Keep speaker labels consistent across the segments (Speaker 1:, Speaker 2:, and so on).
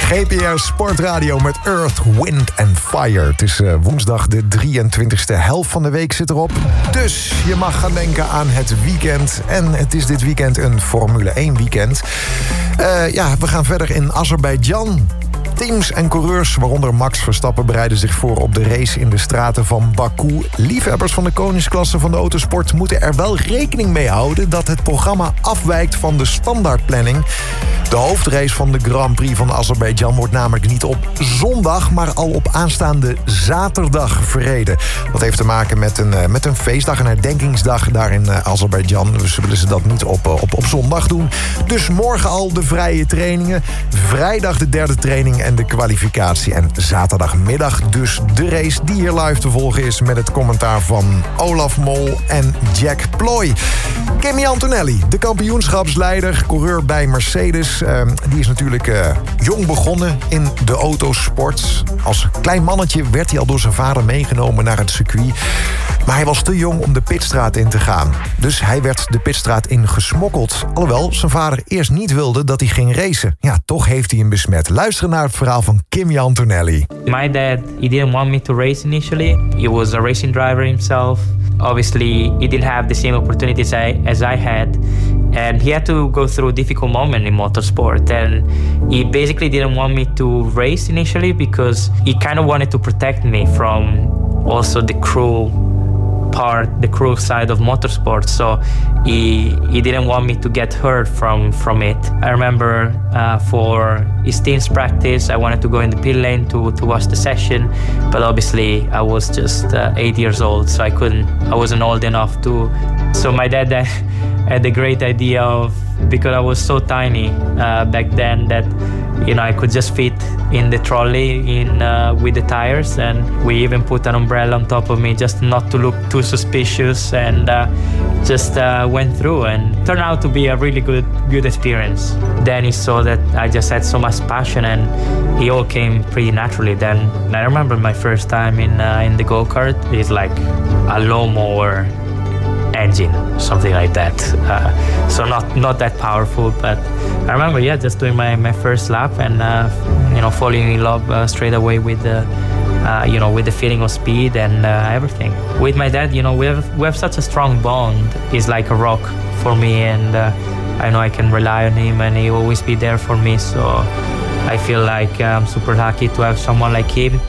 Speaker 1: GPR Sportradio met Earth, Wind and Fire. Het is woensdag de 23e helft van de week zit erop. Dus je mag gaan denken aan het weekend. En het is dit weekend een Formule 1 weekend. We gaan verder in Azerbeidzjan. Teams en coureurs, waaronder Max Verstappen, bereiden zich voor op de race in de straten van Baku. Liefhebbers van de koningsklasse van de autosport moeten er wel rekening mee houden dat het programma afwijkt van de standaardplanning. De hoofdrace van de Grand Prix van Azerbeidzjan wordt namelijk niet op zondag, maar al op aanstaande zaterdag verreden. Dat heeft te maken met een feestdag, een herdenkingsdag daar in Azerbeidzjan. Dus willen ze dat niet op zondag doen. Dus morgen al de vrije trainingen, vrijdag de derde training en de kwalificatie. En zaterdagmiddag dus de race die hier live te volgen is met het commentaar van Olaf Mol en Jack Ploy. Kimi Antonelli, de kampioenschapsleider, coureur bij Mercedes. Die is natuurlijk jong begonnen in de autosport. Als klein mannetje werd hij al door zijn vader meegenomen naar het circuit. Maar hij was te jong om de pitstraat in te gaan. Dus hij werd de pitstraat ingesmokkeld. Alhoewel zijn vader eerst niet wilde dat hij ging racen. Ja, toch heeft hij hem besmet. Luister naar het verhaal van Kimi Antonelli.
Speaker 2: My dad, he didn't want me to race initially. He was a racing driver himself. Obviously, he didn't have the same opportunities as I had. And he had to go through a difficult moment in motorsport. And he basically didn't want me to race initially because he kind of wanted to protect me from also the cruel side of motorsport. So he didn't want me to get hurt from it. I remember for his team's practice, I wanted to go in the pit lane to watch the session, but obviously I was just 8 years old, so I wasn't old enough to. So my dad had the great idea of, because I was so tiny back then, that I could just fit in the trolley with the tires, and we even put an umbrella on top of me just not to look too suspicious, and just went through, and turned out to be a really good experience. Then he saw that I just had so much passion, and it all came pretty naturally. Then I remember my first time in the go-kart. It's like a lawnmower engine, something like that. So not that powerful, but I remember, just doing my first lap and falling in love straight away with the feeling of speed and everything. With my dad, we have such a strong bond. He's like a rock for me, and I know I can rely on him, and he will always be there for me. So I feel like I'm super lucky to have someone like him.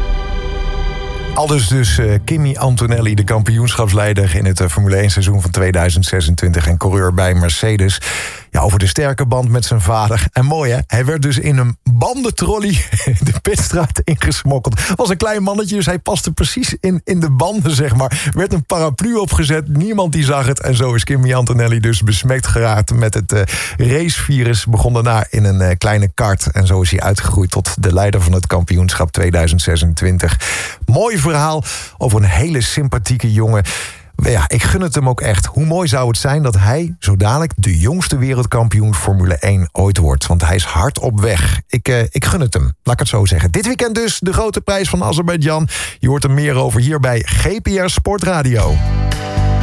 Speaker 1: Aldus dus Kimi Antonelli, de kampioenschapsleider in het Formule 1 seizoen van 2026 en coureur bij Mercedes. Ja, over de sterke band met zijn vader. En mooi hè, hij werd dus in een bandentrolley de pitstraat ingesmokkeld. Was een klein mannetje, dus hij paste precies in de banden, zeg maar. Werd een paraplu opgezet, niemand die zag het. En zo is Kimi Antonelli dus besmet geraakt met het racevirus. Begon daarna in een kleine kart. En zo is hij uitgegroeid tot de leider van het kampioenschap 2026. Mooi verhaal over een hele sympathieke jongen. Ja, ik gun het hem ook echt. Hoe mooi zou het zijn dat hij zo dadelijk de jongste wereldkampioen Formule 1 ooit wordt. Want hij is hard op weg. Ik gun het hem, laat ik het zo zeggen. Dit weekend dus de grote prijs van Azerbeidzjan. Je hoort er meer over hier bij GPR Sportradio.